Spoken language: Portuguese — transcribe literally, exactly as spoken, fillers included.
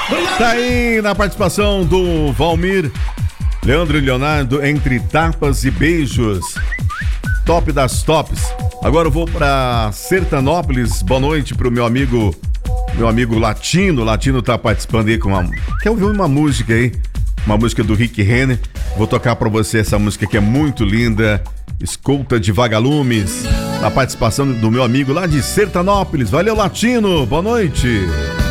Tá aí na participação do Valmir, Leandro e Leonardo, Entre Tapas e Beijos. Top das tops. Agora eu vou pra Sertanópolis. Boa noite pro meu amigo, meu amigo Latino. O Latino tá participando aí com uma... Quer ouvir uma música aí? Uma música do Rick Renner. Vou tocar pra você essa música que é muito linda. Escolta de Vagalumes. Na participação do meu amigo lá de Sertanópolis. Valeu, Latino. Boa noite.